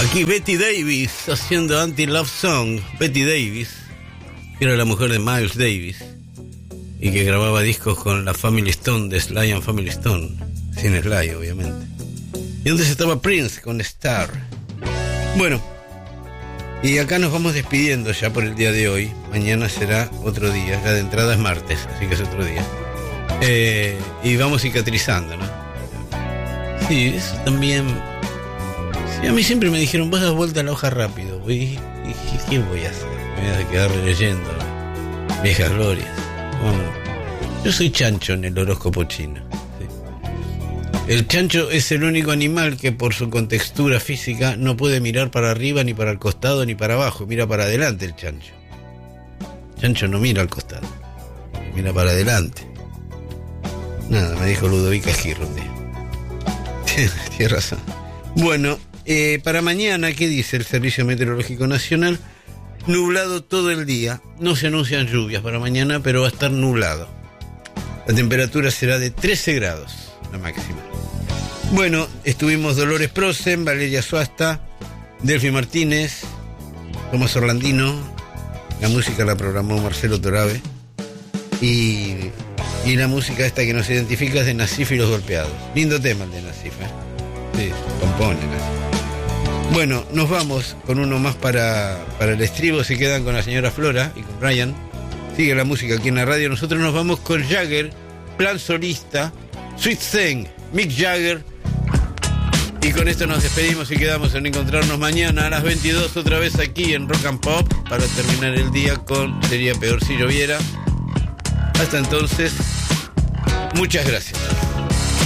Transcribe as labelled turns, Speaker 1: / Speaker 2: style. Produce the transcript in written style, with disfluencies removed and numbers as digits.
Speaker 1: Aquí Betty Davis haciendo Anti-Love Song. Betty Davis, que era la mujer de Miles Davis y que grababa discos con la Family Stone, de Sly and Family Stone, sin Sly obviamente. Y antes estaba Prince con Star. Bueno, y acá nos vamos despidiendo ya por el día de hoy. Mañana será otro día, ya de entrada es martes, así que es otro día. Y vamos cicatrizando, ¿no? Sí, eso también. Sí, a mí siempre me dijeron, vos das vuelta a la hoja rápido. Y ¿qué voy a hacer? Me voy a quedar leyendo viejas glorias. Bueno, yo soy chancho en el horóscopo chino. ¿Sí? El chancho es el único animal que por su contextura física no puede mirar para arriba, ni para el costado, ni para abajo. Mira para adelante el chancho. El chancho no mira al costado, mira para adelante. Nada, me dijo Ludovica Esquirro un día. Tienes razón. Bueno, para mañana, ¿qué dice el Servicio Meteorológico Nacional? Nublado todo el día. No se anuncian lluvias para mañana, pero va a estar nublado. La temperatura será de 13 grados, la máxima. Bueno, estuvimos Dolores Prosen, Valeria Suasta, Delfi Martínez, Tomás Orlandino. La música la programó Marcelo Torabe. Y la música esta que nos identifica es de Nasif y los Golpeados. Lindo tema el de Nasif, ¿eh? Sí, compone Nasif. Bueno, nos vamos con uno más para el estribo. Se quedan con la señora Flora y con Ryan. Sigue la música aquí en la radio. Nosotros nos vamos con Jagger, Plan Solista, Sweet Thing, Mick Jagger. Y con esto nos despedimos y quedamos en encontrarnos mañana a las 22 otra vez aquí en Rock and Pop para terminar el día con Sería Peor Si Lloviera. Hasta entonces, muchas gracias.